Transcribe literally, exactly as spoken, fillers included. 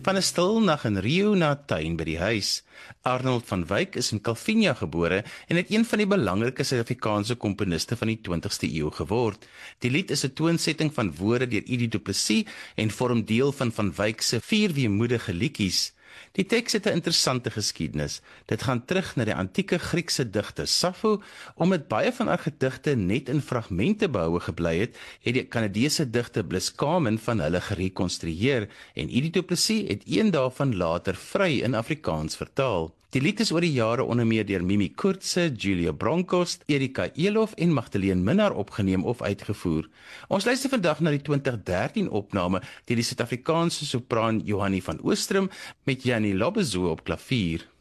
Van 'n stil nag in Rio na 'n tuin by die huis. Arnold van Wyk is in Calvinia gebore en het een van die belangrike Suid-Afrikaanse komponiste van die twintigste eeu geword. Die lied is 'n toonsetting van woorde deur Edie Du Plessis en vorm deel van Van Wyk se vier weemoedige liedjies. Die teks het 'n interessante geskiedenis. Dit gaan terug na die antieke Griekse digter Sappho. Omdat baie van haar gedigte net in fragmente behoue gebly het, het die Kanadese digter Bliss Carman van hulle gerekonstrueer en Edie Du Plessis het een daarvan later vry in Afrikaans vertaal. Die lied is oor die jare onder meer deur Mimi Koortse, Julia Bronkhorst, Erika Elof en Magdalene Minnar opgeneem of uitgevoer. Ons luister vandag na die twintig dertien opname deur die Suid-Afrikaanse sopraan Johannie van Oostrum met Jannie Lobezo op klavier.